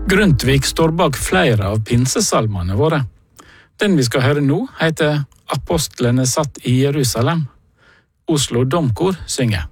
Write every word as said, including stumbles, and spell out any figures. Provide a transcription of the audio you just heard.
Grundtvig står bak flere av pinsesalmene våre. Den vi skal høre nå heter Apostlene satt i Jerusalem. Oslo Domkor synger.